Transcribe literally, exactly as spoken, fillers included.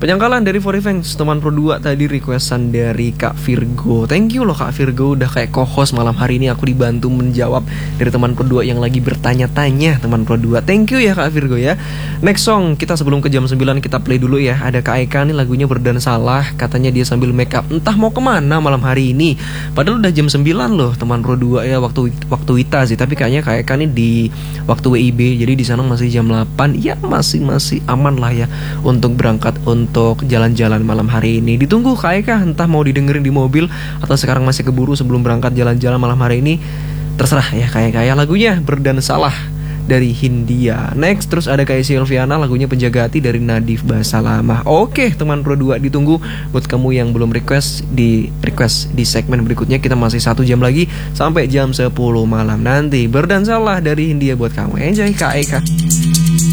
Penyangkalan dari Forifengs, teman pro dua tadi requestan dari Kak Virgo. Thank you loh Kak Virgo udah kayak co-host malam hari ini, aku dibantu menjawab dari teman pro dua yang lagi bertanya-tanya teman pro dua. Thank you ya Kak Virgo ya. Next song kita sebelum ke jam sembilan kita play dulu ya. Ada Kak Eka nih lagunya Berdan Salah, katanya dia sambil make up entah mau kemana malam hari ini. Padahal udah jam sembilan loh teman pro dua ya, waktu waktu Wita sih, tapi kayaknya Kak Eka nih di waktu W I B, jadi di sana masih jam delapan. Ya masih masih aman lah ya untuk berangkat untuk jalan-jalan malam hari ini. Ditunggu Kak Eka, entah mau didengerin di mobil atau sekarang masih keburu sebelum berangkat jalan-jalan malam hari ini. Terserah ya Kak Eka ya. Lagunya Berdan Salah dari Hindia. Next terus ada Kak Silviana, lagunya Penjaga Hati dari Nadif Basalamah. Oke teman pro dua, ditunggu buat kamu yang belum request, di request di segmen berikutnya. Kita masih satu jam lagi sampai jam sepuluh malam nanti. Berdan Salah dari Hindia buat kamu. Enjoy Kak Eka.